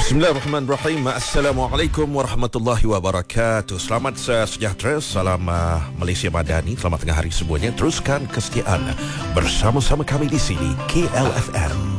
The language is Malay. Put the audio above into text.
Bismillahirrahmanirrahim. Assalamualaikum warahmatullahi wabarakatuh. Selamat sejahtera, salam Malaysia Madani. Selamat tengah hari semuanya. Teruskan kesetiaan bersama-sama kami di sini KLFM.